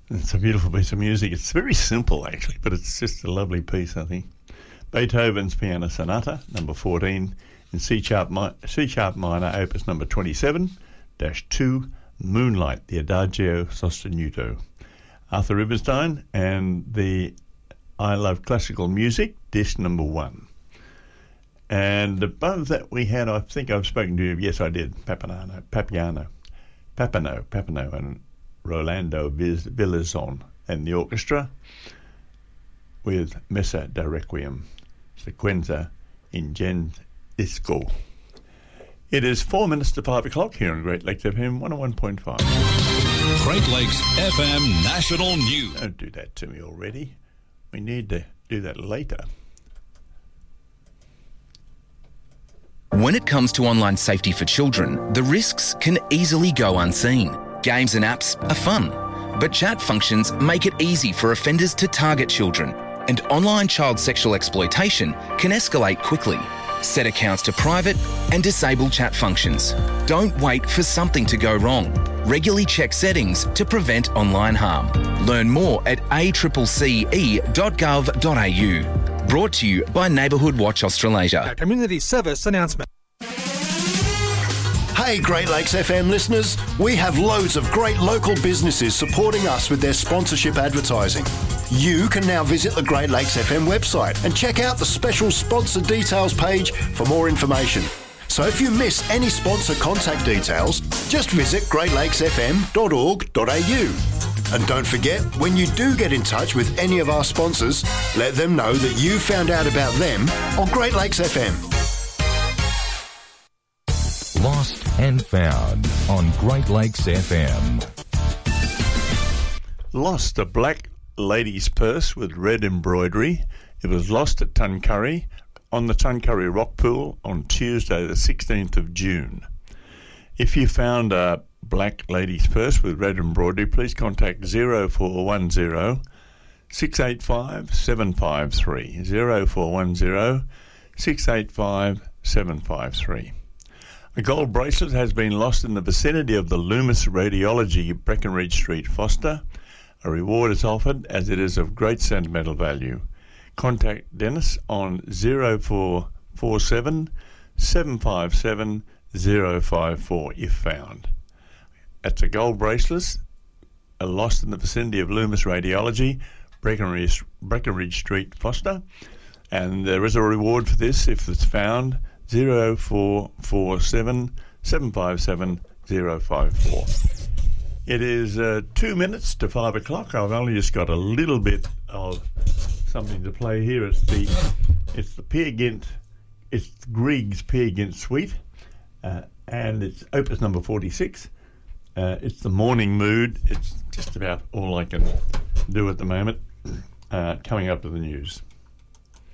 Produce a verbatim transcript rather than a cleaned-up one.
It's a beautiful piece of music. It's very simple, actually, but it's just a lovely piece, I think. Beethoven's Piano Sonata, number fourteen, in C sharp, mi- C sharp minor, opus number twenty-seven dash two, Moonlight, the Adagio Sostenuto. Arthur Rubinstein and the I Love Classical Music, disc number one. And above that we had, I think I've spoken to you, yes I did, Papiano, Papiano, Papano, Papano and Rolando Viz- Villazon and the orchestra with Messa da Requiem, Sequenza in Gen Disco. It is four minutes to five o'clock here on Great Lakes F M one oh one point five. Great Lakes F M National News. Don't do that to me already. We need to do that later. When it comes to online safety for children, the risks can easily go unseen. Games and apps are fun, but chat functions make it easy for offenders to target children, and online child sexual exploitation can escalate quickly. Set accounts to private and disable chat functions. Don't wait for something to go wrong. Regularly check settings to prevent online harm. Learn more at a c c c e dot gov dot a u. Brought to you by Neighbourhood Watch Australasia. A community service announcement. Hey Great Lakes F M listeners, we have loads of great local businesses supporting us with their sponsorship advertising. You can now visit the Great Lakes F M website and check out the special sponsor details page for more information. So if you miss any sponsor contact details, just visit great lakes f m dot org dot a u. And don't forget, when you do get in touch with any of our sponsors, let them know that you found out about them on Great Lakes F M. Lost and Found on Great Lakes F M. Lost a black lady's purse with red embroidery. It was lost at Tuncurry on the Tuncurry Rock Pool on Tuesday the sixteenth of June. If you found a black lady's purse with red embroidery, please contact zero four one zero, six eight five, seven five three, zero four one zero, six eight five, seven five three. A gold bracelet has been lost in the vicinity of the Loomis Radiology, Breckenridge Street, Foster. A reward is offered as it is of great sentimental value. Contact Dennis on zero four four seven, seven five seven, zero five four if found. That's a gold bracelet uh, lost in the vicinity of Loomis Radiology, Breckenridge, Breckenridge Street, Foster. And there is a reward for this if it's found. zero four four seven, seven five seven, zero five four. It is uh, two minutes to five o'clock. I've only just got a little bit of something to play here. It's the it's the Peer Gynt, it's Grieg's Peer Gynt Suite, uh, and it's opus number forty-six. Uh, it's the Morning Mood. It's just about all I can do at the moment. Uh, coming up to the news.